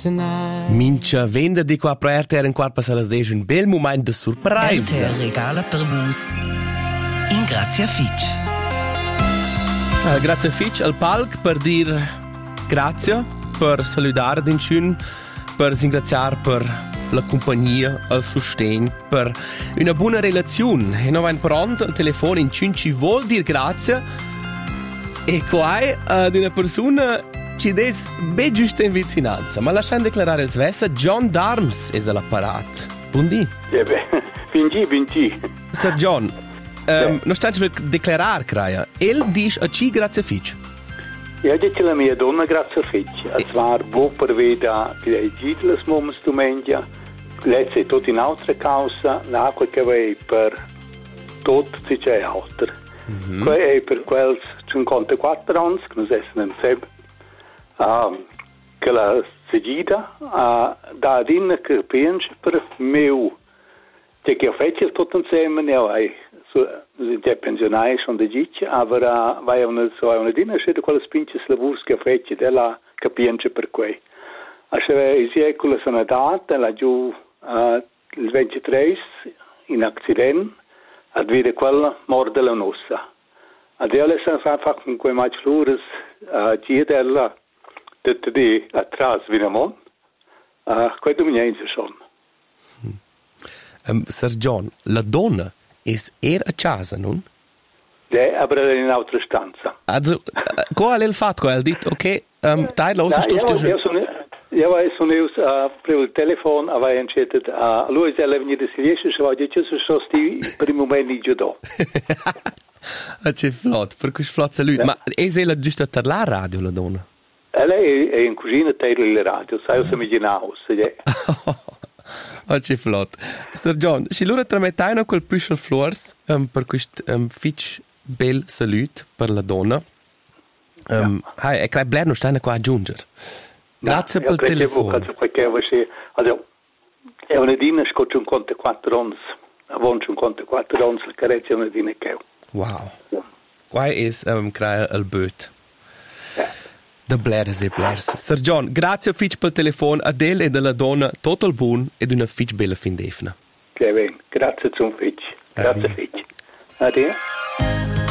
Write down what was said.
tonight. Mincha venda di qua per RTR in quarpa salas dej un bel moment de surprise. RTR regala per vus. In grazia Fitch. Grazie Fitch al palc per dir grazie, per salutare d'incun, per ringraziare per la compagnia, il sostegno, per una buona relazione. E non va pronto al telefono in ci vuol dire grazie. E qua ad una persona ci des be giusta in vicinanza. Ma lasciamo declarare il svessa, John Darms è all'apparato. Buondì. Vinci. Sir John, non stai per declarare, creia. El dice a ci grazie Fitch. Ja, dice la mia donna grazie Fitch. Es war bo per veda che ai gitles moments domenica. Lezze tot in altra causa, l'acqua che vai per tot si c'è alter. Quei è per quels 54 anni, che non essere in seb, che la seguida da dinne che pensa per meu. Cioè che ho fatto tutto insieme, ne ho già pensionai sono da Giccia, ma vai una dinne, c'è quella spinge slavurs che ho fatto, della che pensa per quei. Se è quella sono data, la giù il 23 in accidente, a vedere quella morte la nostra. Adesso sono fatto con quei match flores, della detto di atrás vinamon, questo mi è sono. Sir John, la donna era a casa, non? Aber in un'altra stanza. Also, qual è il fatto? Ha detto, ok, dai, lo Ja, sono per il telefono, avevo incettato, lui è venuto si riesce, se va dice, sono stati per il momento in giudo. C'è flot, per cui flot saluto. Ma è la giusta per la radio, la donna? Lei è in cucina, per la radio, sai, se mi ginavo, se c'è flot. Sir John, se loro tramettano quel push floors, per questo fitch bel saluto per la donna, è che Blair non sta qua a aggiungere. Grazie per il telefono. È una dina che ho 54 anni. Avevo 54 anni, la carezza è una dina che ho. Wow. Qua è il boot. Da Blair e Blair. Sir John, grazie Fitch per il telefono. Adele e della donna, tutto il buon ed una Fitch bella fin d'efna. Che bene. Grazie zum Fitch. Grazie Fitch. Addio.